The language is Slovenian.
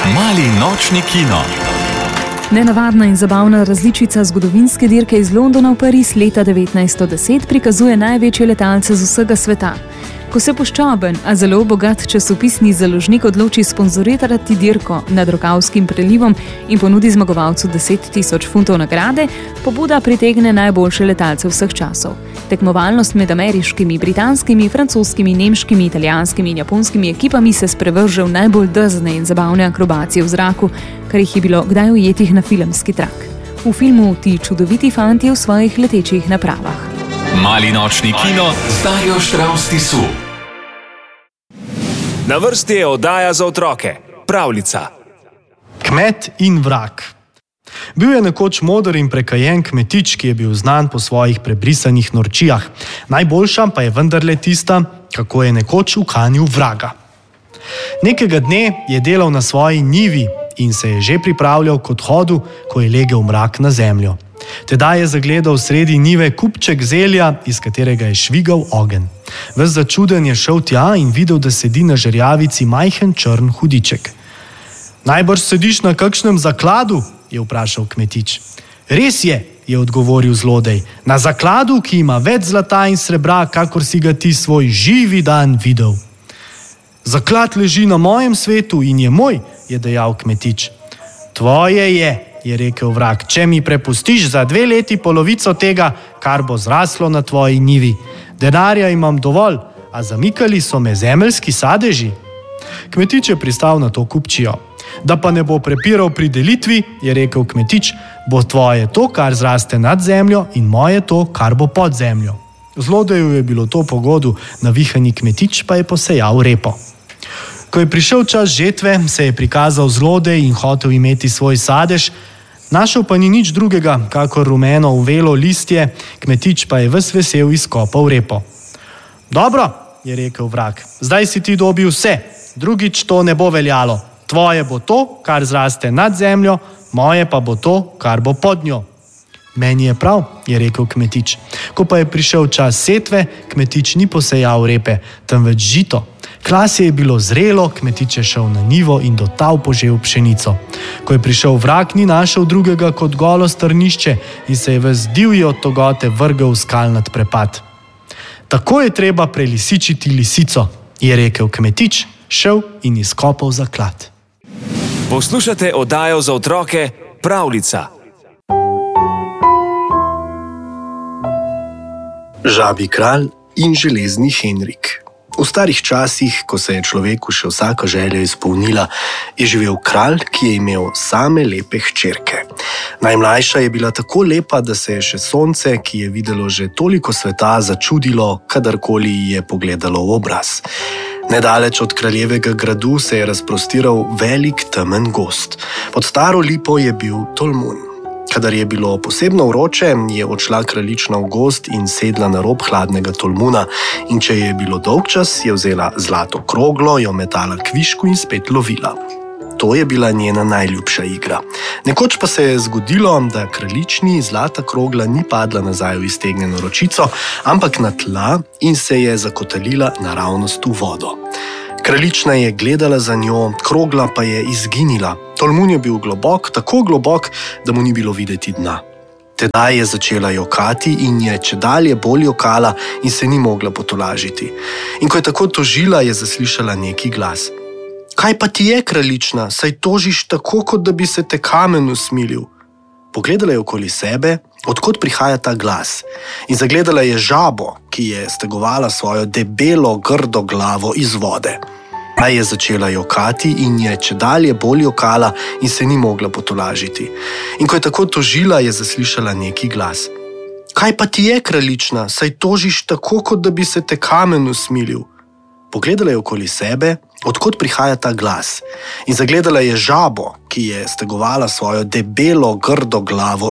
Mali nočni kino. Nenavadna in zabavna različica zgodovinske dirke iz Londona v Pariz leta 1910 prikazuje največje letalce z vsega sveta. Ko se poščoben, a zelo bogat časopisni založnik odloči sponzorirati dirko nad Rokavskim prelivom in ponudi zmagovalcu 10.000 funtov nagrade, pobuda pritegne najboljše letalce vseh časov. Tekmovalnost med ameriškimi, britanskimi, francoskimi, nemškimi, italijanskimi in japonskimi ekipami se sprevrže v najbolj drzne in zabavne akrobacije v zraku, kar jih je bilo kdaj ujetih na filmski trak. V filmu Ti čudoviti fantje v svojih letečih napravah. Mali nočni kino z Darjo Štravs Tisu. Na vrsti je oddaja za otroke, pravljica. Kmet in vrag. Bil je nekoč moder in prekajen kmetič, ki je bil znan po svojih prebrisanih norčijah. Najboljša pa je vendarle tista, kako je nekoč ukanil vraga. Nekega dne je delal na svoji njivi in se je že pripravljal k odhodu, ko je legel mrak na zemljo. Tedaj je zagledal sredi njive kupček zelja, iz katerega je švigal ogenj. Ves začuden je šel tja in videl, da sedi na žerjavici majhen črn hudiček. Najbrž sediš na kakšnem zakladu? Je vprašal kmetič. Res je odgovoril zlodej, na zakladu, ki ima več zlata in srebra, kakor si ga ti svoj živi dan videl. Zaklad leži na mojem svetu in je moj, je dejal kmetič. Tvoje je rekel vrag, če mi prepustiš za 2 leti polovico tega, kar bo zraslo na tvoji njivi. Denarja imam dovolj, a zamikali so me zemeljski sadeži. Kmetič je pristal na to kupčijo. Da pa ne bo prepiral pri delitvi, je rekel kmetič, bo tvoje to, kar zraste nad zemljo, in moje to, kar bo pod zemljo. Zlodeju je bilo to pogodu, navihani kmetič pa je posejal repo. Ko je prišel čas žetve, se je prikazal zlodej in hotel imeti svoj sadež, našel pa ni nič drugega, kakor rumeno uvelo listje, kmetič pa je ves vesel izkopal repo. Dobro, je rekel vrag, zdaj si ti dobil vse, drugič to ne bo veljalo. Tvoje bo to, kar zraste nad zemljo, moje pa bo to, kar bo pod njo. Meni je prav, je rekel kmetič. Ko pa je prišel čas setve, kmetič ni posejal repe, temveč žito. Klasje je bilo zrelo, kmetič je šel na njivo in do tal požel pšenico. Ko je prišel vrag, ni našel drugega kot golo strnišče in se je ves divji od togote vrgel v skalnat prepad. Tako je treba prelisičiti lisico, je rekel kmetič, šel in izkopal zaklad. Poslušate oddajo za otroke, pravljica. Žabji kralj in železni Henrik. V starih časih, ko se je človeku še vsaka želja izpolnila, je živel kralj, ki je imel same lepe hčerke. Najmlajša je bila tako lepa, da se je še sonce, ki je videlo že toliko sveta, začudilo, kadarkoli je pogledalo v obraz. Nedaleč od kraljevega gradu se je razprostiral velik temen gozd. Pod staro lipo je bil tolmun. Kadar je bilo posebno vroče, je odšla kraljična v gozd in sedla na rob hladnega tolmuna, in če je bilo dolgčas, je vzela zlato kroglo, jo metala kvišku in spet lovila. To je bila njena najljubša igra. Nekoč pa se je zgodilo, da kraljični zlata krogla ni padla nazaj v iztegnjeno ročico, ampak na tla in se je zakotalila naravnost v vodo. Kraljična je gledala za njo, krogla pa je izginila. Tolmun je bil globok, tako globok, da mu ni bilo videti dna. Tedaj je začela jokati in je čedalje bolj jokala in se ni mogla potolažiti. In ko je tako tožila, je zaslišala neki glas. Kaj pa ti je, kraljična, saj tožiš tako, kot da bi se te kamen usmilil? Pogledala je okoli sebe, odkot prihaja ta glas, in zagledala je žabo, ki je stegovala svojo debelo, grdo glavo iz vode. Ta je začela jokati in je čedalje bolj jokala in se ni mogla potolažiti. In ko je tako tožila, je zaslišala neki glas. Kaj pa ti je, kraljična, saj tožiš tako, kot da bi se te kamen usmilil? Pogledala je okoli sebe, odkot prihaja ta glas, in zagledala je žabo, ki je stegovala svojo debelo, grdo glavo